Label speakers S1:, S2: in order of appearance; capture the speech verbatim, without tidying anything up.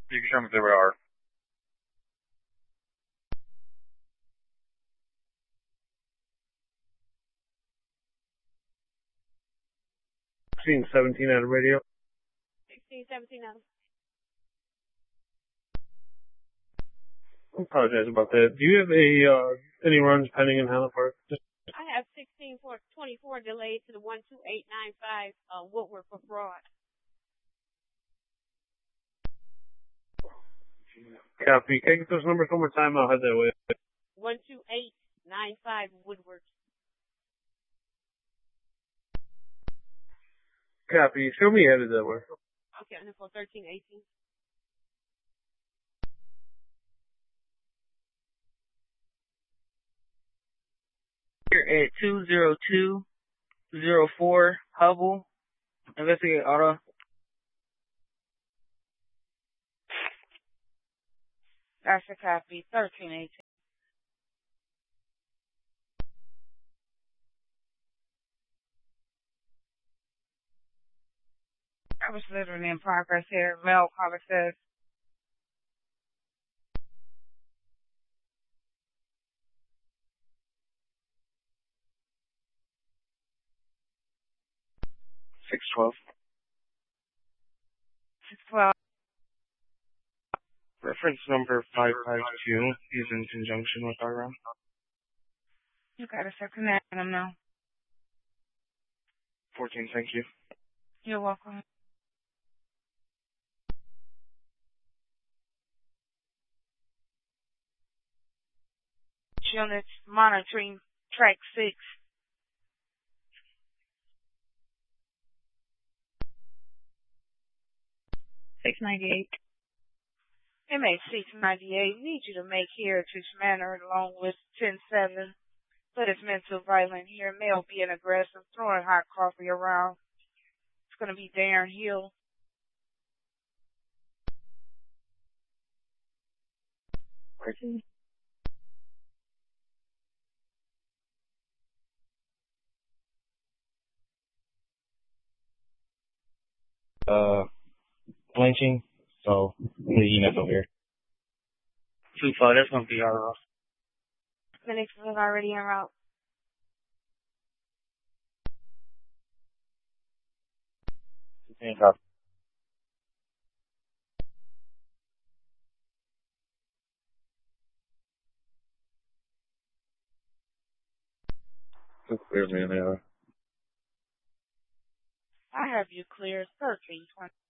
S1: You can tell me if they are. sixteen seventeen out of radio.
S2: sixteen seventeen out of
S1: I apologize about that. Do you have a uh, any runs pending in Highland Park? Just
S2: I have sixteen twenty-four delayed to the one two eight nine five uh, Woodward for fraud.
S1: copy. Can I get those numbers one more time? I'll head that way.
S2: one two eight nine five Woodward.
S1: Copy. Show me headed that way.
S2: Okay, and then for thirteen eighteen.
S3: Here at two zero two zero four Hubble. Investigate auto. That's a copy. thirteen eighteen. I was literally in progress here. Mel caller says.
S1: six twelve.
S3: six twelve.
S1: Reference number five five two is in conjunction with our run.
S3: You got a second that let them know.
S1: fourteen, thank you.
S3: You're welcome. Units monitoring track six. six ninety-eight. M A six ninety-eight, need you to make here to Manor along with ten seven. But it's mental violent here. Male being aggressive, throwing hot coffee around. It's going to be Darren Hill.
S1: Person. Uh, blanching. So, the units over here.
S3: Two five, that's going to be our.
S2: Minutes is already en route.
S1: Copy. Clear me in there.
S3: I have you cleared thirteen twenty.